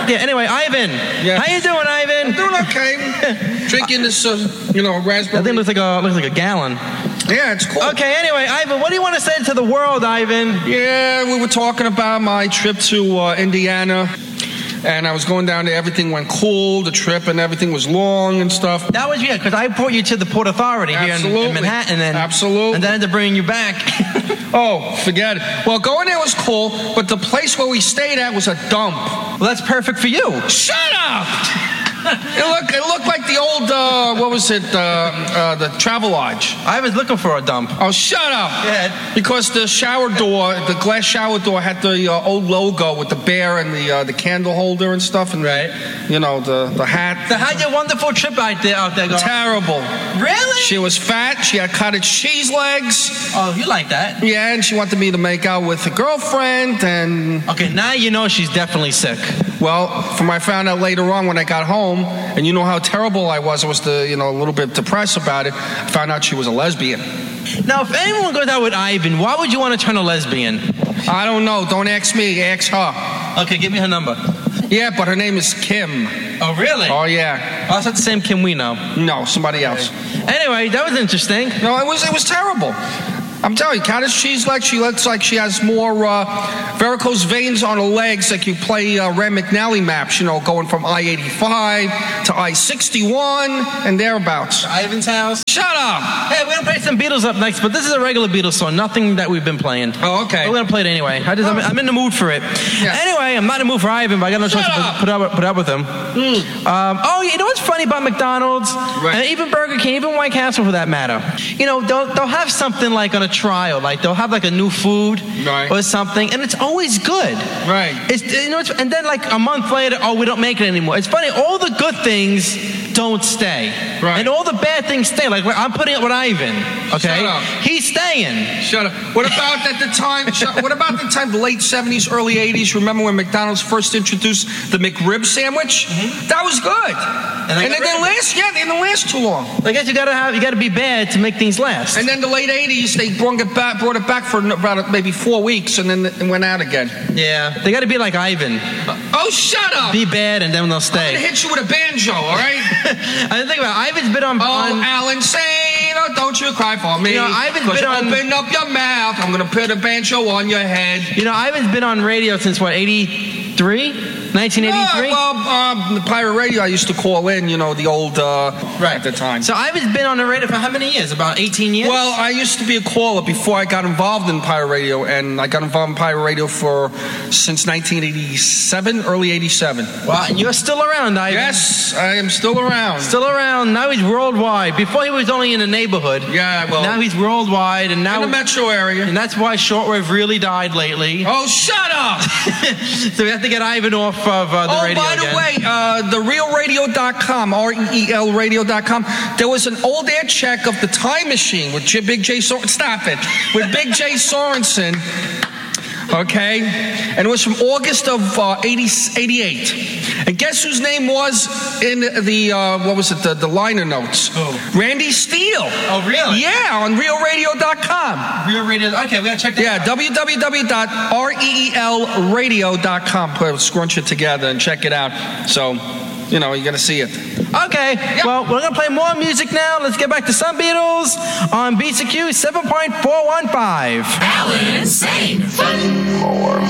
Yeah, anyway, Ivan. Yeah. How you doing, Ivan? I'm doing okay. Drinking this, raspberry. That thing looks like a gallon. Yeah, it's cool. Okay, anyway, Ivan, what do you want to say to the world, Ivan? Yeah, we were talking about my trip to Indiana. And I was going down there. Everything went cool. The trip and everything was long and stuff. That was, because I brought you to the Port Authority here in Manhattan. Absolutely. And then I had to bring you back. Oh, forget it. Well, going there was cool, but the place where we stayed at was a dump. Well, that's perfect for you. Shut up! It looked like the old, the Travelodge. I was looking for a dump. Oh, shut up. Yeah. Because the shower door, the glass shower door had the old logo with the bear and the candle holder and stuff. And right. The hat. So how'd your wonderful trip out there go? Terrible. Really? She was fat. She had cottage cheese legs. Oh, you like that? Yeah, and she wanted me to make out with a girlfriend and... Okay, now you know she's definitely sick. Well, I found out later on when I got home, and you know how terrible I was a little bit depressed about it. I found out she was a lesbian. Now, if anyone goes out with Ivan, why would you want to turn a lesbian? I don't know. Don't ask me. Ask her. Okay, give me her number. Yeah, but her name is Kim. Oh, really? Oh, yeah. Oh, it's not the same Kim we know. No, somebody else. Anyway, that was interesting. No, it was terrible. I'm telling you, cottage cheese legs, she looks like she has more varicose veins on her legs, like you play Rand McNally maps, going from I-85 to I-61 and thereabouts. Ivan's house. Shut up! Hey, we're going to play some Beatles up next, but this is a regular Beatles song, nothing that we've been playing. Oh, okay. But we're going to play it anyway. I'm in the mood for it. Yeah. Anyway, I'm not in the mood for Ivan, but I got no choice to put up with him. You know what's funny about McDonald's? Right. And even Burger King, even White Castle for that matter. They'll have something like on a trial, like they'll have like a new food or something, and it's always good. Right. And then like a month later, we don't make it anymore. It's funny, all the good things don't stay. Right. And all the bad things stay. Like I'm putting it with Ivan. Okay. Shut up. He's staying. Shut up. What about at the time? The late 70s, early 80s? Remember when McDonald's first introduced the McRib sandwich? Mm-hmm. That was good. And they didn't last too long. I guess you gotta be bad to make things last. And then the late 80s, they brought it back for about maybe 4 weeks, and then it went out again. Yeah, they gotta be like Ivan. Oh, shut up! Be bad, and then they'll stay. I'm gonna hit you with a banjo, all right? I didn't think about it. Ivan's been on. Alan Sane, don't you cry for me. Ivan's been on. Open up your mouth. I'm gonna put a banjo on your head. Ivan's been on radio since what? 83. 1983? The pirate radio I used to call in, the old, at the time. So Ivan's been on the radio for how many years? About 18 years? Well, I used to be a caller before I got involved in pirate radio, and I got involved in pirate radio since 1987, early 87. Wow, and you're still around, Ivan. Yes, I am still around. Still around. Now he's worldwide. Before he was only in the neighborhood. Yeah, well. Now he's worldwide, and now... in the metro area. And that's why shortwave really died lately. Oh, shut up! So we have to get Ivan off of the radio by the way, therealradio.com, REEL radio.com, there was an old air check of the Time Machine with Big J Sorensen. Stop it. With Big J Sorensen. Okay? And it was from August of 88. And guess whose name was in the liner notes? Oh. Randy Steele. Oh, really? Yeah, on realradio.com. Real Radio. Okay, we gotta check that out. www.reelradio.com. Scrunch it together and check it out. So, you gotta see it. Okay, well, we're going to play more music now. Let's get back to some Beatles on BCQ 7.415. Alan Sane Fun.